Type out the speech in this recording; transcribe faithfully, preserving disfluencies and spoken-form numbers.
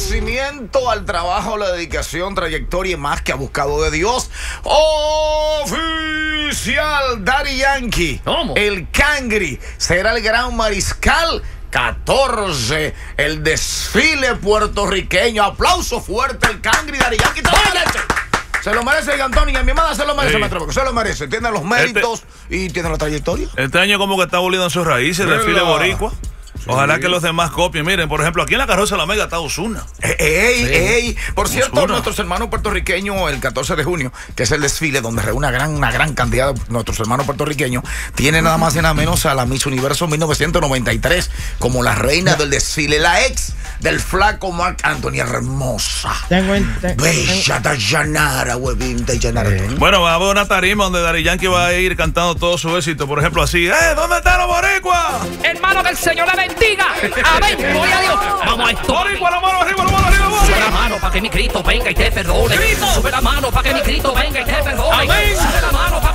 reconocimiento al trabajo, la dedicación, trayectoria y más que ha buscado de Dios. Oficial Daddy Yankee. ¿Cómo? El Cangri será el gran mariscal. catorce, el desfile puertorriqueño. Aplauso fuerte al Cangri, Daddy Yankee. Se lo merece el Antonio y a mi madre se lo merece, sí. Maestro, porque se lo merece. Tiene los méritos este, y tiene la trayectoria. Este año como que está volviendo en sus raíces, el desfile boricua. Sí. Ojalá que los demás copien. Miren, por ejemplo, aquí en la carroza de la Mega está Ozuna. Ey, ey, sí. ey. Por cierto, Ozuna. Nuestros hermanos puertorriqueños, el catorce de junio, que es el desfile donde reúne una gran, una gran cantidad de nuestros hermanos puertorriqueños, tiene nada más y nada menos a la Miss Universo mil novecientos noventa y tres como la reina del desfile, la ex del flaco Marc Anthony, hermosa. Tengo en, te, Bella Dayanara, huevín, Dayanara. Eh. Bueno, va a haber una tarima donde Daddy Yankee va a ir cantando todo su éxito. Por ejemplo, así, ¡eh! ¿Dónde están los boricuas? Hermano, que el Señor le bendiga. Amén. Gloria a Dios. Vamos a esto. Boricua, la mano arriba, la mano arriba, Sube la mano para que mi Cristo venga y te perdone. Sube la mano para que mi Cristo venga.